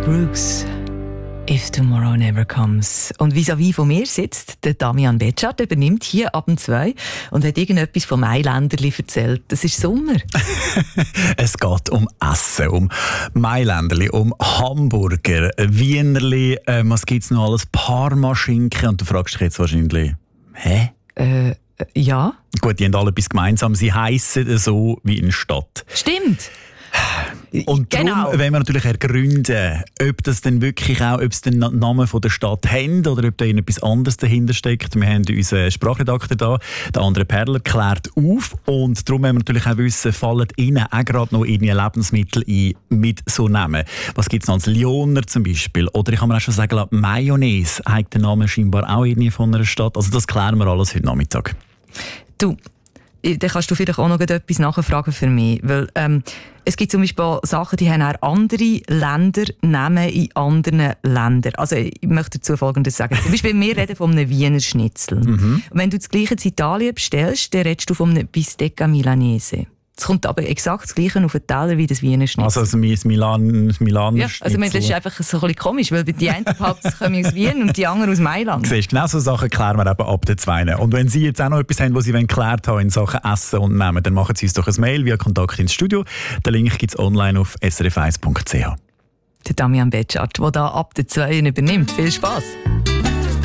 Brooks, If Tomorrow Never Comes. Und vis-à-vis von mir sitzt der Damian Betschart, übernimmt hier ab und 2 und hat irgendetwas vom Mailänderli erzählt. Das ist Sommer. Es geht um Essen, um Mailänderli, um Hamburger, Wienerli, was gibt's noch alles? Parmaschinken. Und du fragst dich jetzt wahrscheinlich, hä? Ja. Gut, die haben alle etwas gemeinsam. Sie heissen so wie in Stadt. Stimmt. Und darum wollen wir natürlich ergründen, ob das denn wirklich auch, ob es den Namen von der Stadt haben oder ob da etwas anderes dahinter steckt. Wir haben unseren Sprachredakteur da, der André Perler, klärt auf. Und darum wollen wir natürlich auch wissen, fallen Ihnen auch gerade noch irgendwie Lebensmittel ein mit so Namen? Was gibt es noch als Lyoner zum Beispiel? Oder ich kann mir auch schon sagen, Mayonnaise hat den Namen scheinbar auch irgendwie von einer Stadt. Also das klären wir alles heute Nachmittag. Du, dann kannst du vielleicht auch noch etwas nachfragen für mich. Weil, es gibt zum Beispiel Sachen, die haben auch andere Länder Namen in anderen Ländern. Also ich möchte dazu Folgendes sagen. Zum Beispiel, wir reden von einem Wiener Schnitzel. Und wenn du das Gleiche in Italien bestellst, dann redest du von einem Bistecca Milanese. Es kommt aber exakt das Gleiche auf den Teller wie das Wiener Schnitzel. Also Milan ja, also das ist einfach so ein bisschen komisch, weil die einen behaupten, sie kommen aus Wien und die anderen aus Mailand. Siehst, genau so Sachen klären wir eben ab der 2. Und wenn Sie jetzt auch noch etwas haben, was Sie geklärt haben in Sachen Essen und Nehmen, dann machen Sie uns doch ein Mail via Kontakt ins Studio. Den Link gibt es online auf srf1.ch. Der Damian Betschart, der da ab der 2 übernimmt. Viel Spass!